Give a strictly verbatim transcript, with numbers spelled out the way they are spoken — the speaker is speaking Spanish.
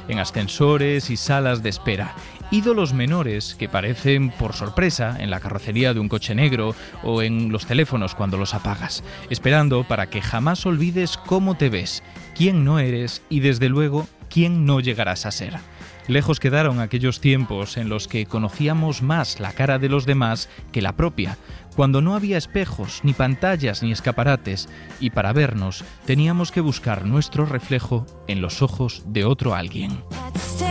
en ascensores y salas de espera. Ídolos menores que aparecen por sorpresa en la carrocería de un coche negro o en los teléfonos cuando los apagas, esperando para que jamás olvides cómo te ves, quién no eres y desde luego quién no llegarás a ser. Lejos quedaron aquellos tiempos en los que conocíamos más la cara de los demás que la propia, cuando no había espejos, ni pantallas, ni escaparates, y para vernos teníamos que buscar nuestro reflejo en los ojos de otro alguien.